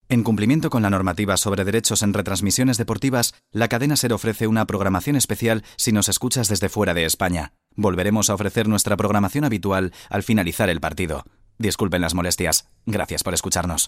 En cumplimiento con la normativa sobre derechos en retransmisiones deportivas, la cadena SER ofrece una programación especial si nos escuchas desde fuera de España. Volveremos a ofrecer nuestra programación habitual al finalizar el partido. Disculpen las molestias. Gracias por escucharnos.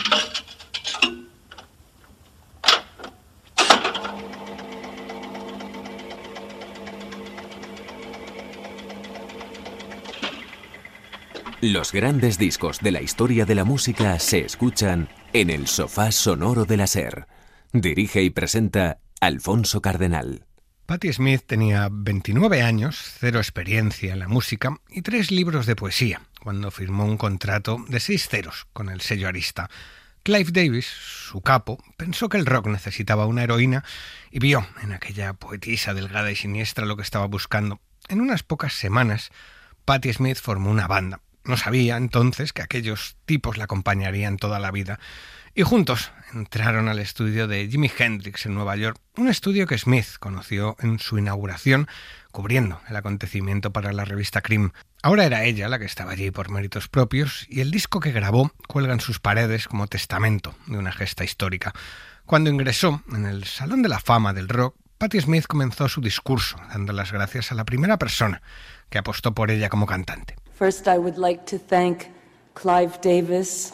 Los grandes discos de la historia de la música se escuchan en el sofá sonoro de la SER. Dirige y presenta Alfonso Cardenal. Patti Smith tenía 29 años, 0 experiencia en la música y 3 libros de poesía, cuando firmó un contrato de 6 ceros con el sello Arista. Clive Davis, su capo, pensó que el rock necesitaba una heroína y vio en aquella poetisa delgada y siniestra lo que estaba buscando. En unas pocas semanas, Patti Smith formó una banda. No sabía entonces que aquellos tipos la acompañarían toda la vida. Y juntos entraron al estudio de Jimi Hendrix en Nueva York, un estudio que Smith conoció en su inauguración, cubriendo el acontecimiento para la revista Cream. Ahora era ella la que estaba allí por méritos propios, y el disco que grabó cuelga en sus paredes como testamento de una gesta histórica. Cuando ingresó en el Salón de la Fama del Rock, Patti Smith comenzó su discurso dando las gracias a la primera persona que apostó por ella como cantante. First, I would like to thank Clive Davis.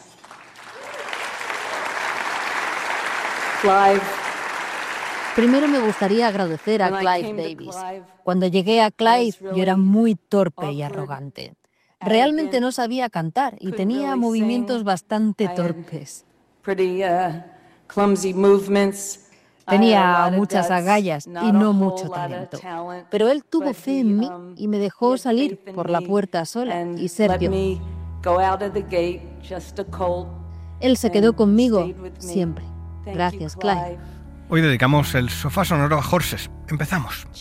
Clive. Primero me gustaría agradecer a Clive Davis. Cuando llegué a Clive, yo era muy torpe y arrogante. Realmente no sabía cantar y tenía movimientos bastante torpes. Tenía muchas agallas y no mucho talento. Pero él tuvo fe en mí y me dejó salir por la puerta sola y ser yo. Él se quedó conmigo siempre. Gracias, Clive. Hoy dedicamos el sofá sonoro a Horses. Empezamos.